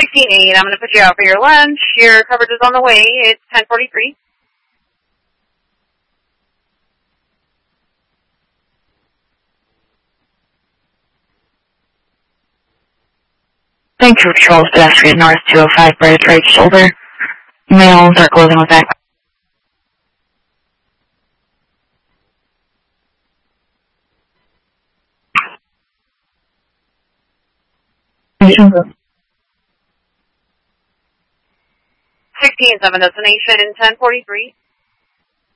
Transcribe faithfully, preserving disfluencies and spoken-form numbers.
sixteen eight, I'm going to put you out for your lunch. Your coverage is on the way. It's ten forty-three. Thank you, Patrol, pedestrian north two oh five, bridge, right shoulder. Male, dark clothing with back. sixteen seven destination, ten forty-three.